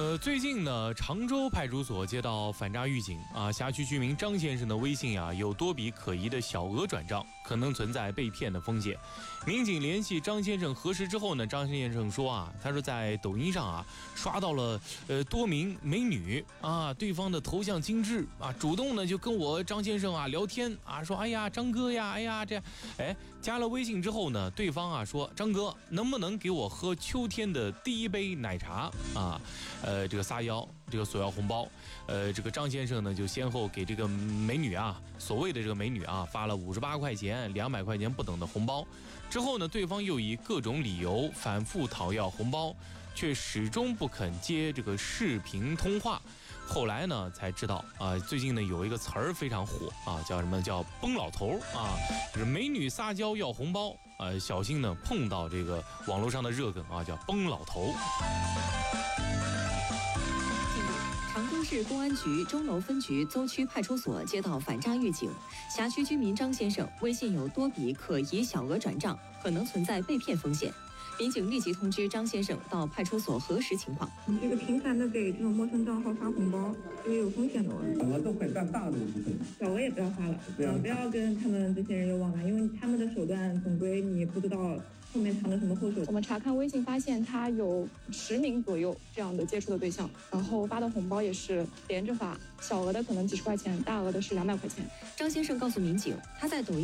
最近呢，常州派出所接到反诈预警啊，辖区居民张先生的微信啊有多笔可疑的小额转账，可能存在被骗的风险。民警联系张先生核实之后呢，张先生说啊，他说在抖音上啊刷到了多名美女啊，对方的头像精致啊，主动呢就跟我张先生啊聊天啊，说哎呀张哥呀，哎呀这加了微信之后呢，对方啊说张哥能不能给我喝秋天的第一杯奶茶啊？这个撒腰，这个索要红包，这个张先生呢就先后给这个美女啊，所谓的这个美女啊，发了58块钱、200块钱不等的红包。之后呢，对方又以各种理由反复讨要红包，却始终不肯接这个视频通话。后来呢才知道啊，最近呢有一个词儿非常火啊，叫什么叫崩老头啊，就是美女撒娇要红包，小心呢碰到这个网络上的热梗啊，叫崩老头。 常州市公安局钟楼分局邹区派出所接到反诈预警，辖区居民张先生微信有多笔可疑小额转账，可能存在被骗风险。民警立即通知张先生到派出所核实情况。 你这个频繁的给这种陌生账号发红包，这个有风险的哦。 小额都会占大额部分， 小额也不要发了，不要跟他们这些人有往来，因为他们的手段总归你不知道后面藏着什么后手。 我们查看微信发现他有10名左右这样的接触的对象，然后发的红包也是连着发，小额的可能几十块钱，大额的是200块钱。 张先生告诉民警，他在抖音